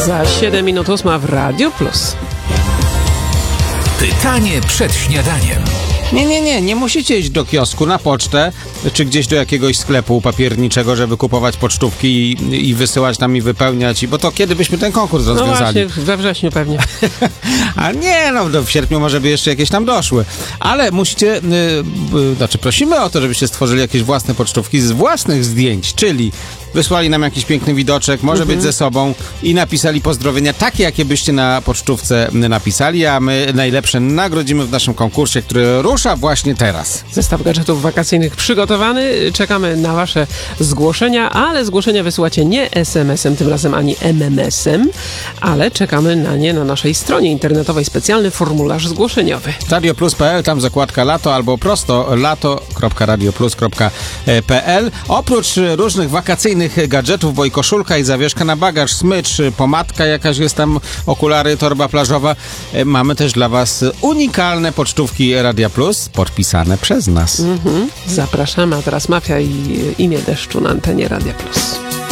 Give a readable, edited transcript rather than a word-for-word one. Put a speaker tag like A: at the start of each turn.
A: Za 7 minut 8 w Radio Plus.
B: Pytanie przed śniadaniem.
C: Nie musicie iść do kiosku, na pocztę, czy gdzieś do jakiegoś sklepu papierniczego, żeby kupować pocztówki i wysyłać tam i wypełniać, bo to kiedy byśmy ten konkurs
A: No
C: rozwiązali?
A: właśnie, we wrześniu pewnie.
C: A nie, w sierpniu może by jeszcze jakieś tam doszły. Ale musicie, prosimy o to, żebyście stworzyli jakieś własne pocztówki z własnych zdjęć, czyli wysłali nam jakiś piękny widoczek, może być ze sobą i napisali pozdrowienia takie, jakie byście na pocztówce napisali, a my najlepsze nagrodzimy w naszym konkursie, który rusza właśnie teraz.
A: Zestaw gadżetów wakacyjnych przygotowany. Czekamy na wasze zgłoszenia, ale zgłoszenia wysyłacie nie SMS-em, tym razem ani MMS-em, ale czekamy na nie na naszej stronie internetowej. Specjalny formularz zgłoszeniowy.
C: radioplus.pl, tam zakładka lato albo prosto lato.radioplus.pl. Oprócz różnych wakacyjnych gadżetów, bo i koszulka, i zawieszka na bagaż, smycz, pomadka jakaś jest tam, okulary, torba plażowa, mamy też dla was unikalne pocztówki Radia Plus, podpisane przez nas.
A: Zapraszamy, a teraz Mafia i Imię Deszczu na antenie Radia Plus.